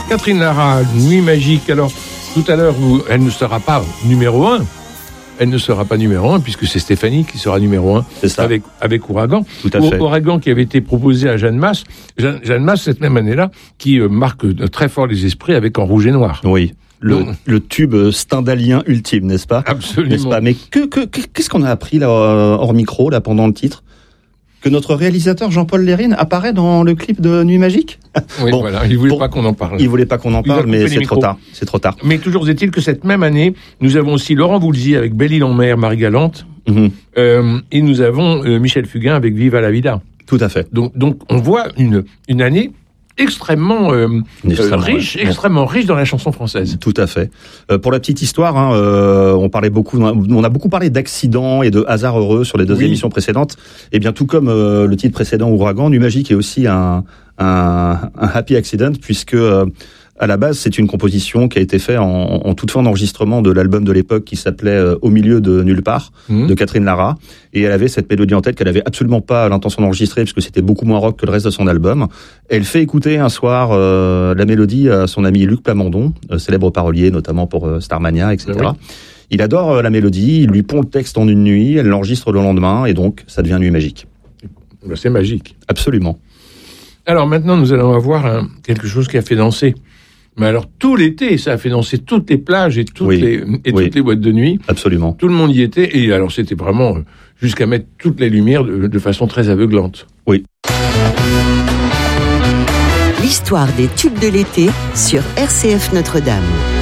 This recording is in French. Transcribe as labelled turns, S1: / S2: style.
S1: Catherine Lara, Nuit magique. Alors, tout à l'heure, elle ne sera pas numéro 1. Elle ne sera pas numéro 1, puisque c'est Stéphanie qui sera numéro 1 avec Ouragan.
S2: Tout à fait.
S1: Ouragan qui avait été proposé à Jeanne Masse. Jeanne Masse, cette même année-là, qui marque très fort les esprits avec En rouge et noir.
S2: Oui. Le tube stendhalien ultime, n'est-ce pas ?
S1: Absolument.
S2: N'est-ce pas ? Mais qu'est-ce qu'on a appris là, hors micro, là, pendant le titre ? Que notre réalisateur Jean-Paul Lérine apparaît dans le clip de Nuit magique ?
S1: Oui, bon, voilà, il voulait pas qu'on en parle.
S2: Il voulait pas qu'on en parle, mais c'est trop tard. C'est trop tard.
S1: Mais toujours est-il que cette même année, nous avons aussi Laurent Voulzy avec Belle-Île-en-Mer, Marie-Galante, et nous avons Michel Fugain avec Viva la Vida.
S2: Tout à fait.
S1: Donc on voit une année extrêmement riche dans la chanson française.
S2: Tout à fait. Pour la petite histoire, on a beaucoup parlé d'accidents et de hasards heureux sur les deux émissions précédentes. Et bien, tout comme le titre précédent, Ouragan, Nuit magique est aussi un happy accident, puisque à la base, c'est une composition qui a été faite en toute fin d'enregistrement de l'album de l'époque qui s'appelait Au milieu de nulle part, de Catherine Lara. Et elle avait cette mélodie en tête qu'elle avait absolument pas l'intention d'enregistrer, puisque c'était beaucoup moins rock que le reste de son album. Elle fait écouter un soir la mélodie à son ami Luc Plamondon, célèbre parolier notamment pour Starmania, etc. Oui. Il adore la mélodie, il lui pond le texte en une nuit, elle l'enregistre le lendemain, et donc ça devient Nuit magique.
S1: C'est magique.
S2: Absolument.
S1: Alors maintenant, nous allons avoir quelque chose qui a fait danser. Mais alors, tout l'été, ça a fait danser toutes les plages et toutes les boîtes de nuit.
S2: Absolument.
S1: Tout le monde y était. Et alors, c'était vraiment jusqu'à mettre toutes les lumières de façon très aveuglante.
S2: Oui.
S3: L'histoire des tubes de l'été sur RCF Notre-Dame.